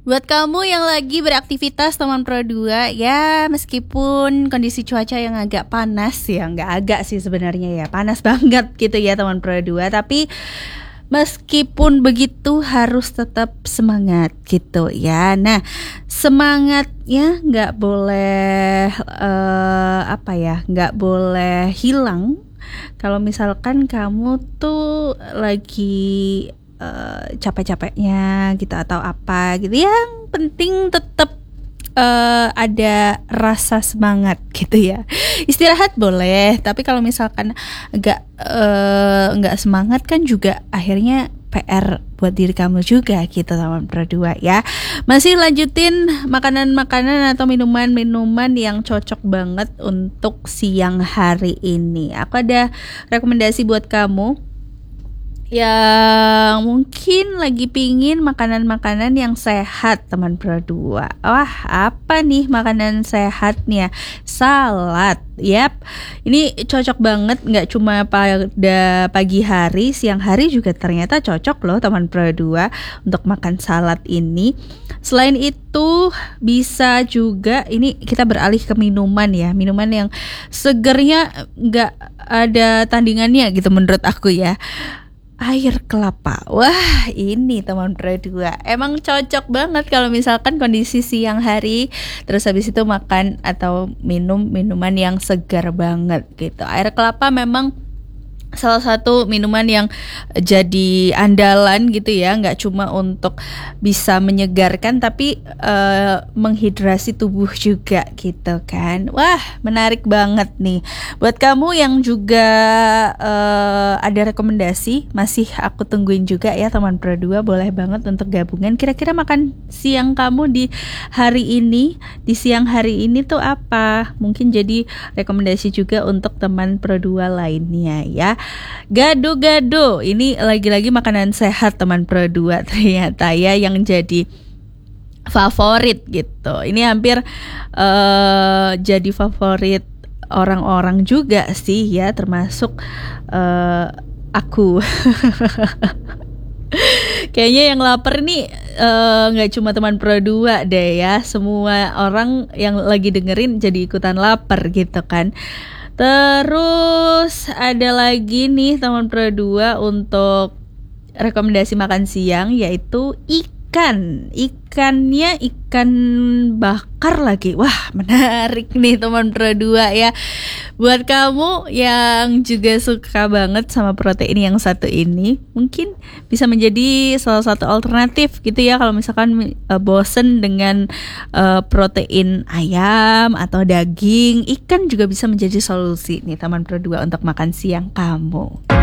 Buat kamu yang lagi beraktivitas teman Pro 2, ya meskipun kondisi cuaca yang agak panas ya, nggak agak sih sebenarnya ya, panas banget gitu ya teman Pro 2, tapi meskipun begitu harus tetap semangat gitu ya. Nah, semangatnya nggak boleh nggak boleh hilang kalau misalkan kamu tuh lagi capek-capeknya gitu atau apa gitu. Yang penting tetap ada rasa semangat gitu ya. Istirahat boleh, tapi kalau misalkan nggak semangat kan juga akhirnya PR buat diri kamu juga gitu teman Pro 2 ya. Masih lanjutin makanan-makanan atau minuman-minuman yang cocok banget untuk siang hari ini. Aku ada rekomendasi buat kamu yang mungkin lagi pingin makanan-makanan yang sehat teman Pro 2. Wah, apa nih makanan sehatnya? Salad. Yap, ini cocok banget, nggak cuma pada pagi hari, siang hari juga ternyata cocok loh teman Pro 2 untuk makan salad ini. Selain itu bisa juga, ini kita beralih ke minuman ya, minuman yang segernya nggak ada tandingannya gitu menurut aku ya. Air kelapa. Wah, ini teman Pro 2 emang cocok banget kalau misalkan kondisi siang hari, terus habis itu makan atau minum minuman yang segar banget gitu. Air kelapa memang salah satu minuman yang jadi andalan gitu ya, nggak cuma untuk bisa menyegarkan tapi menghidrasi tubuh juga gitu kan. Wah, menarik banget nih. Buat kamu yang juga ada rekomendasi, masih aku tungguin juga ya teman Pro 2, boleh banget untuk gabungan. Kira-kira makan siang kamu di hari ini, di siang hari ini tuh apa? Mungkin jadi rekomendasi juga untuk teman Pro 2 lainnya ya. Gado-gado, ini lagi-lagi makanan sehat teman Pro 2 ternyata ya, yang jadi favorit gitu. Ini hampir jadi favorit orang-orang juga sih ya, termasuk aku. Kayaknya yang lapar nih nggak cuma teman Pro 2 deh ya, semua orang yang lagi dengerin jadi ikutan lapar gitu kan. Terus ada lagi nih teman Pro 2 untuk rekomendasi makan siang, yaitu ikannya ikan bakar lagi. Wah, menarik nih teman Pro 2 ya. Buat kamu yang juga suka banget sama protein yang satu ini, mungkin bisa menjadi salah satu alternatif gitu ya. Kalau misalkan bosen dengan protein ayam atau daging, ikan juga bisa menjadi solusi nih teman Pro 2 untuk makan siang kamu.